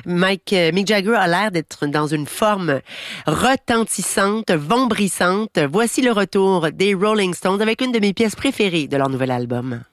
Mick Jagger a l'air d'être dans une forme retentissante, vombrissante. Voici le retour des Rolling Stones avec une de mes pièces préférées de leur nouvel album.